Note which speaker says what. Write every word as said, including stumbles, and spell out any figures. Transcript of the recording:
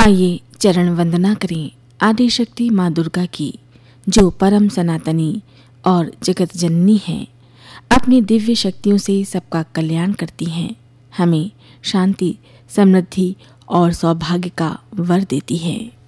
Speaker 1: आइए चरण वंदना करें आदि शक्ति माँ दुर्गा की, जो परम सनातनी और जगत जननी हैं। अपनी दिव्य शक्तियों से सबका कल्याण करती हैं, हमें शांति, समृद्धि और सौभाग्य का वर देती है।